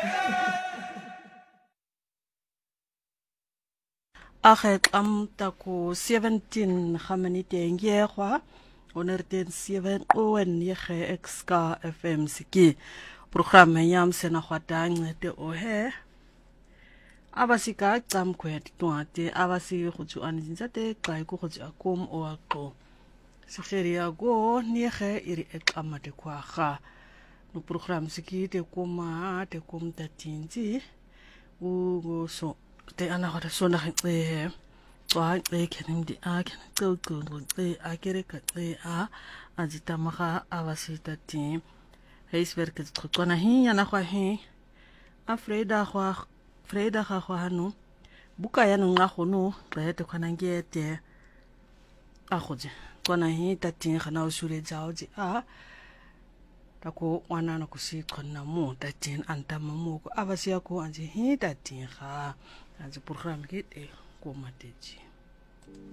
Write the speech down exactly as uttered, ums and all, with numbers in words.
Aghet am taku seventeen gaminite ngegwa honderd seven owen yege X K F M siki programme yam sena khwata ncede ohe abasika cam kwet twate abasi khutsu anzinzate xa ku khutsu akum o aqo sigeria go nege iri eqamate kwaga no programme siki te kuma te kum tatinzi u go so te ana khata sona ge wa xe kenim di a ken tso tso tso a kere ka tse a azita maga abasita ti heiswerk het tsona hi yana kwa hi a freda kwa freda ga kwa hanu buka ya nna gono ga te khana ngete a goje tsona hi tati gana o sure jao ji a ta ko wana na ku si khona mo tati anta mamu ko abasi ya ko anje hi tati ga a programme ke te ko mateji